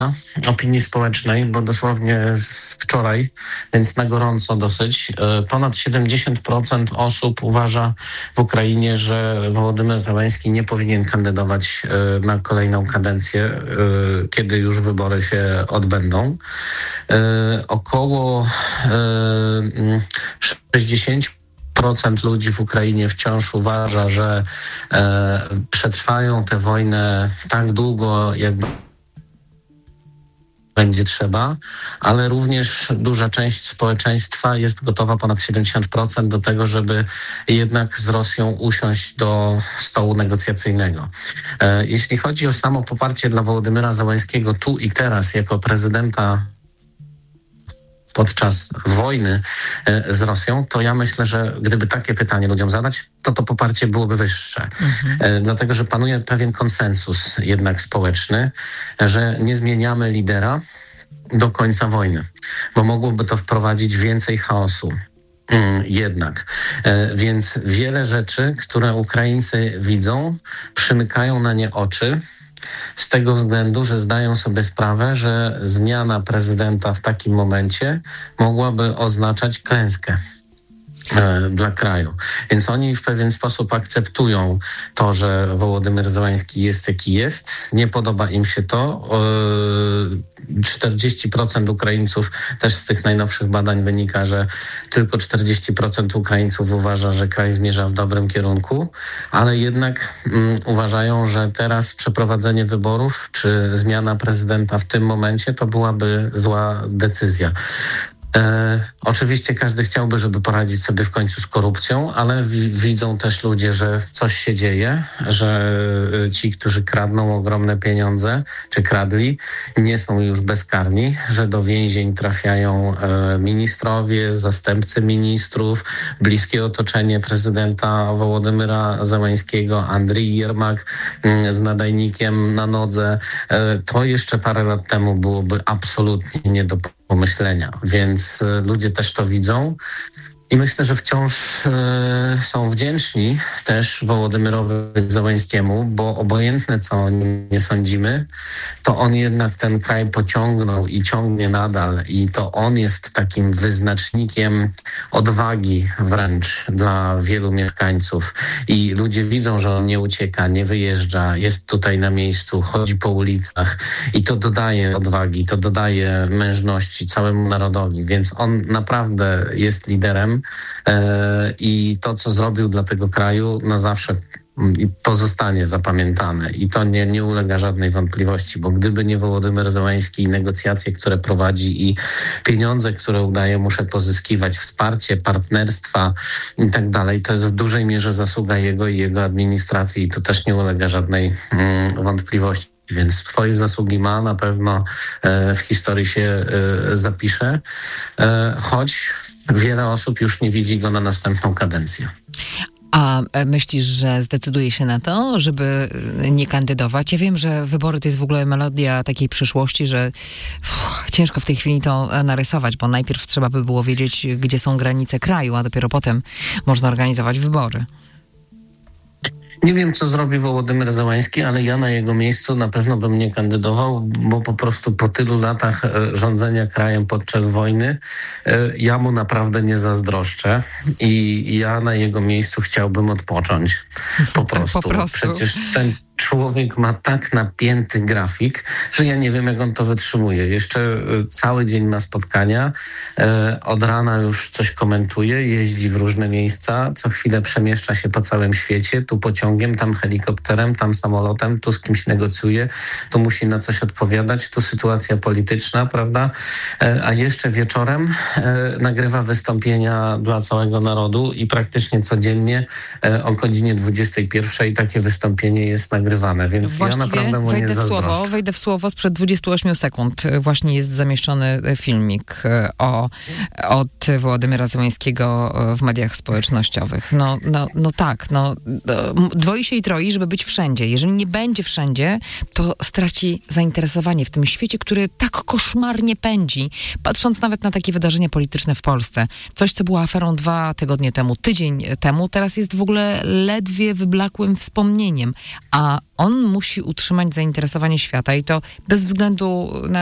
opinii społecznej, bo dosłownie z wczoraj, więc na gorąco dosyć, ponad 70% osób uważa w Ukrainie, że Wołodymyr Zełenski nie powinien kandydować na kolejną kadencję, kiedy już wybory się odbędą. Około 60% ludzi w Ukrainie wciąż uważa, że przetrwają tę wojnę tak długo, jak będzie trzeba, ale również duża część społeczeństwa jest gotowa, ponad 70%, do tego, żeby jednak z Rosją usiąść do stołu negocjacyjnego. Jeśli chodzi o samo poparcie dla Wołodymyra Zełenskiego tu i teraz jako prezydenta podczas wojny z Rosją, to ja myślę, że gdyby takie pytanie ludziom zadać, to poparcie byłoby wyższe. Dlatego, że panuje pewien konsensus jednak społeczny, że nie zmieniamy lidera do końca wojny, bo mogłoby to wprowadzić więcej chaosu. Jednak. Więc wiele rzeczy, które Ukraińcy widzą, przymykają na nie oczy, z tego względu, że zdają sobie sprawę, że zmiana prezydenta w takim momencie mogłaby oznaczać klęskę dla kraju. Więc oni w pewien sposób akceptują to, że Wołodymyr Zełenski jest jaki jest. Nie podoba im się to. 40% Ukraińców, też z tych najnowszych badań wynika, że tylko 40% Ukraińców uważa, że kraj zmierza w dobrym kierunku, ale jednak uważają, że teraz przeprowadzenie wyborów czy zmiana prezydenta w tym momencie to byłaby zła decyzja. Oczywiście każdy chciałby, żeby poradzić sobie w końcu z korupcją, ale widzą też ludzie, że coś się dzieje, że ci, którzy kradną ogromne pieniądze, czy kradli, nie są już bezkarni, że do więzień trafiają ministrowie, zastępcy ministrów, bliskie otoczenie prezydenta Wołodymyra Zełenskiego, Andrii Jermak z nadajnikiem na nodze. To jeszcze parę lat temu byłoby absolutnie nie do pomyślenia, więc ludzie też to widzą i myślę, że wciąż są wdzięczni też Wołodymyrowi Zełenskiemu, bo obojętne co o nim nie sądzimy, to on jednak ten kraj pociągnął i ciągnie nadal i to on jest takim wyznacznikiem odwagi wręcz dla wielu mieszkańców i ludzie widzą, że on nie ucieka, nie wyjeżdża, jest tutaj na miejscu, chodzi po ulicach i to dodaje odwagi, to dodaje mężności całemu narodowi, więc on naprawdę jest liderem i to, co zrobił dla tego kraju, na zawsze pozostanie zapamiętane i to nie ulega żadnej wątpliwości, bo gdyby nie Wołodymyr Zełenski i negocjacje, które prowadzi i pieniądze, które udaje mu się pozyskiwać, wsparcie, partnerstwa i tak dalej, to jest w dużej mierze zasługa jego i jego administracji i to też nie ulega żadnej wątpliwości. Więc swoje zasługi ma, na pewno w historii się zapisze, choć wiele osób już nie widzi go na następną kadencję. A myślisz, że zdecyduje się na to, żeby nie kandydować? Ja wiem, że wybory to jest w ogóle melodia takiej przyszłości, że ciężko w tej chwili to narysować, bo najpierw trzeba by było wiedzieć, gdzie są granice kraju, a dopiero potem można organizować wybory. Nie wiem, co zrobi Wołodymyr Zełenski, ale ja na jego miejscu na pewno bym nie kandydował, bo po prostu po tylu latach rządzenia krajem podczas wojny ja mu naprawdę nie zazdroszczę i ja na jego miejscu chciałbym odpocząć. Po prostu. Przecież ten człowiek ma tak napięty grafik, że ja nie wiem, jak on to wytrzymuje. Jeszcze cały dzień ma spotkania, od rana już coś komentuje, jeździ w różne miejsca, co chwilę przemieszcza się po całym świecie, tu pociągiem, tam helikopterem, tam samolotem, tu z kimś negocjuje, tu musi na coś odpowiadać, tu sytuacja polityczna, prawda? A jeszcze wieczorem nagrywa wystąpienia dla całego narodu i praktycznie codziennie o godzinie 21 takie wystąpienie jest nagrywane. Więc właściwie ja naprawdę mu nie zazdroszczę. Wejdę w słowo, sprzed 28 sekund właśnie jest zamieszczony filmik od Wołodymyra Zełenskiego w mediach społecznościowych. Tak, dwoi się i troi, żeby być wszędzie. Jeżeli nie będzie wszędzie, to straci zainteresowanie w tym świecie, który tak koszmarnie pędzi, patrząc nawet na takie wydarzenia polityczne w Polsce. Coś, co było aferą 2 tygodnie temu, tydzień temu, teraz jest w ogóle ledwie wyblakłym wspomnieniem, a on musi utrzymać zainteresowanie świata i to bez względu na